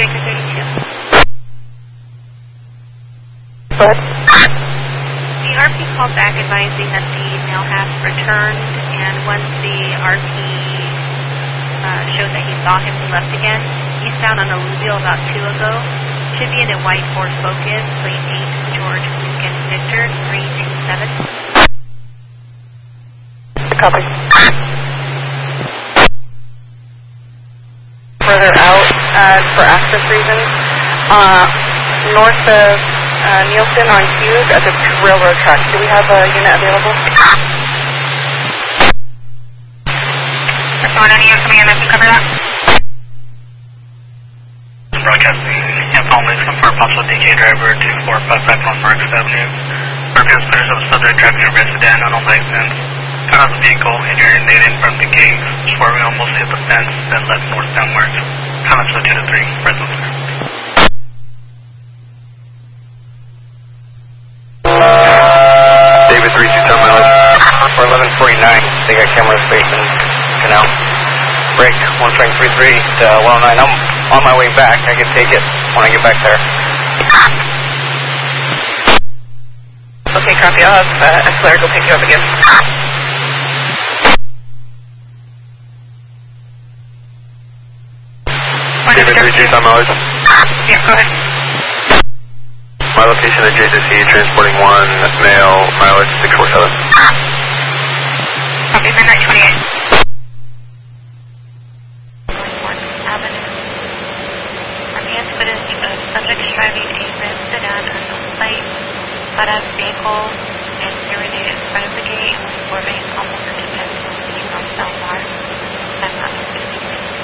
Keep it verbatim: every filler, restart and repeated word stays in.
Baker thirty-two. Go ahead. The R P called back advising that the male has returned, and once the R P uh, showed that he saw him, he left again. He's found on alluvial about two ago. Should be in a white Ford Focus, plate eight, George Lincoln Victor, three two seven. Copy. Further out, uh, for access reasons, uh, north of uh, Nielsen on Hughes at the railroad tracks. Do we have a unit available? That's one on you coming in, I can cover that. Broadcasting information for possible D J driver two four five five on Marks Avenue. Purpose players of subject driving a resident on a license. Cut out the vehicle and urinating from the gate. Swerving almost hit the fence, then left north downwards. Comments for two to three. Present. David three two ten mileage. For eleven forty-nine, they got camera facing canal. Break one train three three to one oh nine. I'm on my way back. I can take it when I get back there. Okay, copy. I'll have uh, Escalade go pick you up again. David three two ten mileage. Yeah, go ahead. My location adjacent to you, transporting one male, mileage six four seven. Copy, midnight twenty-eight. Subject is driving a red sedan on the plate, cut out vehicle, and urinated in front of the gate, and was swerving almost into the fence, north southward.